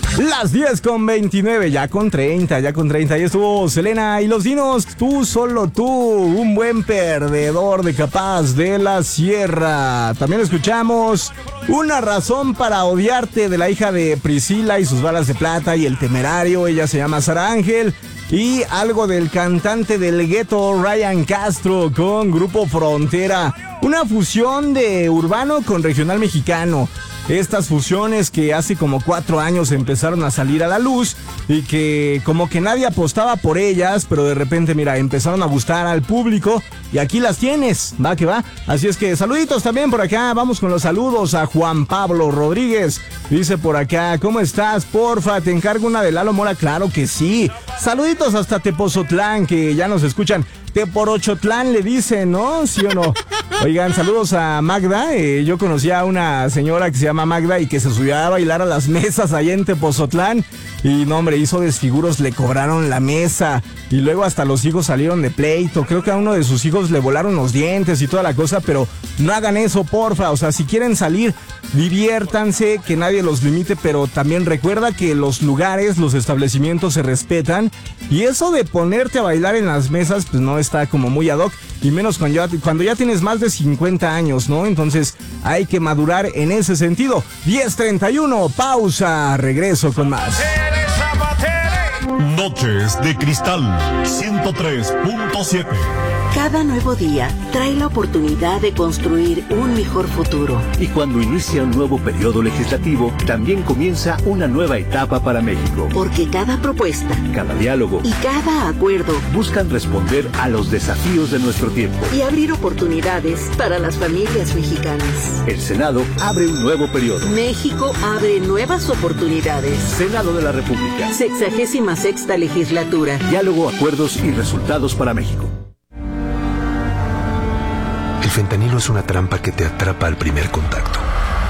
Las 10:29, ya con 30. Ahí estuvo Selena y los Dinos. Tú, solo tú, un buen perdedor de Capaz de la Sierra. También escuchamos Una razón para odiarte, de la hija de Priscila y sus balas de plata y El Temerario. Ella se llama Sara Ángel. Y algo del cantante del gueto Ryan Castro con Grupo Frontera. Una fusión de urbano con regional mexicano. Estas fusiones que hace como 4 años empezaron a salir a la luz y que como que nadie apostaba por ellas, pero de repente, mira, empezaron a gustar al público y aquí las tienes, va que va. Así es que saluditos también por acá, vamos con los saludos a Juan Pablo Rodríguez. Dice por acá, ¿cómo estás? Porfa, te encargo una de Lalo Mora. Claro que sí. Saluditos hasta Tepozotlán, que ya nos escuchan. Teporochotlán le dicen, ¿no? ¿Sí o no? Oigan, saludos a Magda. Yo conocí a una señora que se llama Magda y que se subía a bailar a las mesas allá en Tepozotlán. Y no, hombre, hizo desfiguros, le cobraron la mesa. Y luego hasta los hijos salieron de pleito. Creo que a uno de sus hijos le volaron los dientes y toda la cosa. Pero no hagan eso, porfa. O sea, si quieren salir, diviértanse, que nadie los limite. Pero también recuerda que los lugares, los establecimientos se respetan. Y eso de ponerte a bailar en las mesas, pues no está como muy ad hoc. Y menos cuando ya tienes más de 50 años, ¿no? Entonces hay que madurar en ese sentido. 10:31, pausa, regreso con más. Noches de Cristal 103.7. Cada nuevo día trae la oportunidad de construir un mejor futuro. Y cuando inicia un nuevo periodo legislativo, también comienza una nueva etapa para México. Porque cada propuesta, cada diálogo y cada acuerdo buscan responder a los desafíos de nuestro tiempo y abrir oportunidades para las familias mexicanas. El Senado abre un nuevo periodo. México abre nuevas oportunidades. Senado de la República. 66ª legislatura. Diálogo, acuerdos y resultados para México. El fentanilo es una trampa que te atrapa al primer contacto.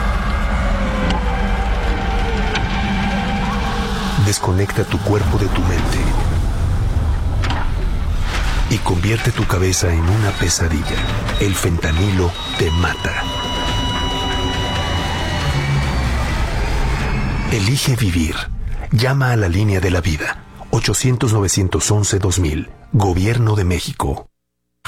Desconecta tu cuerpo de tu mente y convierte tu cabeza en una pesadilla. El fentanilo te mata. Elige vivir. Llama a la línea de la vida. 800-911-2000. Gobierno de México.